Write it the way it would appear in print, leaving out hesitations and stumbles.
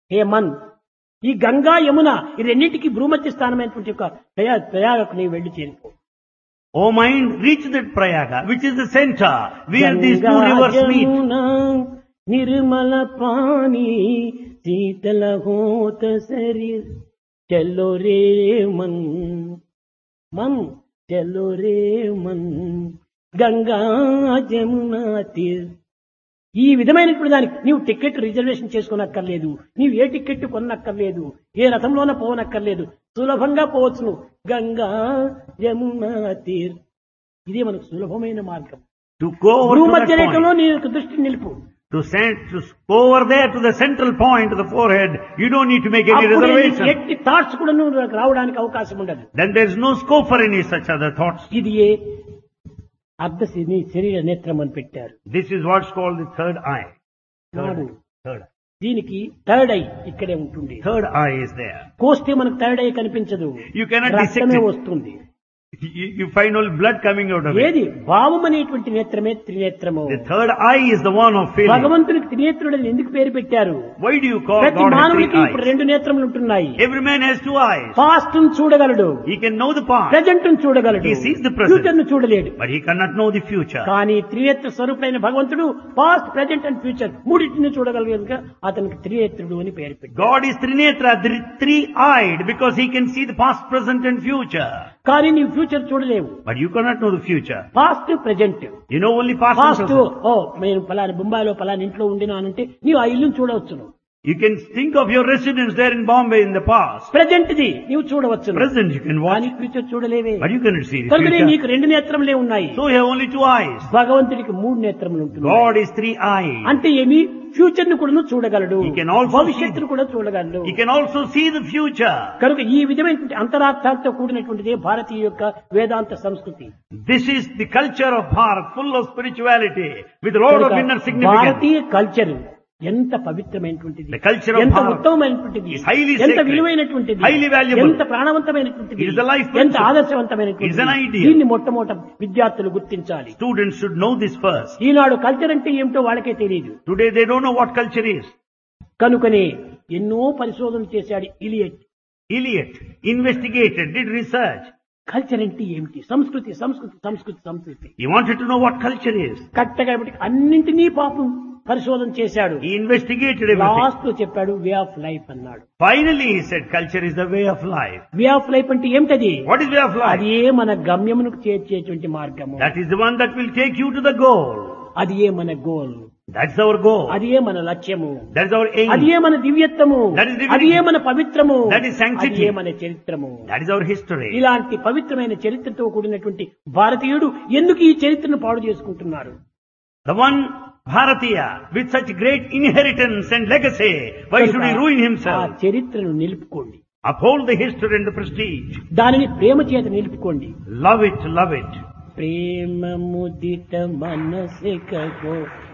హే మన్, ఈ గంగా యమున ఈ రెండింటికి భూమధ్య స్థానమైనటువంటి ఒక ప్రయాగకు నీవు వెళ్లి చేరిపో. O mind, reach that Prayaga, which is the center, where these two rivers meet. Nirmala pani శీతల హోత శరీర్ చలో రే మన్, మన్ చలో రే మన్ గంగా జమునా తీర్. ఈ విధమైనటువంటి దానికి నీవు టికెట్ రిజర్వేషన్ చేసుకోనక్కర్లేదు, నీవు ఏ టికెట్ కొనక్కర్లేదు, ఏ రథంలోన పోవనక్కర్లేదు, సులభంగా పోవచ్చును. గంగా యమునా తీర్, ఇదే మనకు సులభమైన మార్గం. To go over to భూమధ్య that రేఖలో point, నీ యొక్క దృష్టిని నిలుపు. to go over there to the central point of the forehead, you don't need to make any అప్పుడే నీకు reservation. ఎట్టి థాట్స్ కూడా నువ్వు రావడానికి అవకాశం ఉండదు. Then there is no scope for any such other thoughts. ఇది ఏ అర్ధ శరీర నేత్రం అని పెట్టారు. This is what's called the third eye. నాడు Third eye. దీనికి థర్డ్ ఐ ఇక్కడే ఉంటుంది. Third eye is there. కోస్తే మనకు థర్డ్ ఐ కనిపించదు, You cannot dissect రక్తమే it. వస్తుంది. You find all blood coming out of it. ఏది భావం అనేటువంటి నేత్రమే త్రినేత్రము. The third eye is the one of feeling. భగవంతునికి త్రినేత్రుడని ఎందుకు పేరు పెట్టారు? Why do you call ప్రతి God as three మానవునికి ఇప్పుడు eyes? 2 నేత్రములు ఉంటున్నాయి. Every man has 2 eyes. Past ను చూడగలడు, He can know the past, present ను చూడగలడు, He sees the present. Future ను చూడలేడు. but he cannot know the future. కానీ త్రినేత్ర స్వరూపుడైన భగవంతుడు పాస్ట్, ప్రెజెంట్ అండ్ ఫ్యూచర్ మూడింటిని చూడగలిగేందుకు అతనికి త్రినేత్రుడు అని పేరు పెట్టారు. God is Trinetra, three-eyed, because he can see the past, present and future. కానీ నీవు ఫ్యూచర్ చూడలేవు. But you cannot know the future. Past, present. You know only past and past, present. ఓ నేను పలాని బొంబాయిలో పలాని ఇంట్లో ఉండినానంటే నీవు ఆ ఇల్లును చూడవచ్చును. You can think of your residence there in Bombay in the past. Present the నీవు చూడవచ్చును, Present you can watch, కానీ future చూడలేవే. but you cannot see the కనుకనే future. నీకు 2 నేత్రములే ఉన్నాయి. So you have only 2 eyes. భగవంతుడికి 3 నేత్రములు ఉంటుంది. God is 3-eyed. అంటే ఏమి? ఫ్యూచర్ ను కూడా చూడగలడు, He can also భవిష్యత్తును కూడా చూడగలడు. He can also see the future. కనుక ఈ విధమైనటువంటి అంతరార్థాలతో కూడినటువంటిదే భారతీయ యొక్క వేదాంత సంస్కృతి. This is the culture of Bharat, full of spirituality, with a lot of కనుక inner significance. భారతీయ కల్చర్ ఎంత పవిత్రమైనటువంటిది, The culture of ఎంత Bharat ఉత్తమమైనటువంటిది, is highly ఎంత sacred, విలువైనటువంటిది, highly valuable. ఎంత ప్రాణవంతమైనటువంటిది, It is the life ఎంత principle. It is ఆదర్శవంతమైనటువంటిది. an ideal. దీన్ని మొట్టమొదట విద్యార్థులు గుర్తించాలి. Students should know this first. Eenadu culture అంటే ఏమిటో వాళ్ళకే తెలియదు. Today they don't know what culture is. కనుకనే ఎన్నో పరిశోధనలు చేశాడు Elliot. Eliot investigated, did research. Culture అంటే ఏమిటి? సంస్కృతి, సంస్కృతి, సంస్కృతి, సంస్కృతి. He wanted to know what culture is. కరెక్ట్గా అన్నింటినీ పాపం పరిశోధన చేశాడు. He investigated everything. లాస్ట్ లో చెప్పాడు వే ఆఫ్ లైఫ్ అన్నాడు. Finally he said culture is the way of life. Way of life అంటే ఏమిటది? What is way of life? అది ఏ మన గమ్యమునకు చేర్చేటువంటి మార్గము. That is the one that will take you to the goal. అది ఏ మన goal, That's our goal. అది ఏ మన లక్ష్యము, That's our అది aim. ఏ మన దివ్యత్వము, That is divinity. అది ఏ మన పవిత్రము, That is sanctity. అది ఏ మన చరిత్రము. That is our history. ఇలాంటి పవిత్రమైన చరిత్రతో కూడినటువంటి భారతీయుడు ఎందుకు ఈ చరిత్రను పాడు చేసుకుంటున్నారు? The one Bharatiya with such great inheritance and legacy, why should he ruin ఆ himself? చరిత్రను నిలుపుకోండి, Uphold the history and the prestige. దానిని ప్రేమ చేత నిలుపుకోండి. Love it, love it. Prema ముదిత మనసికో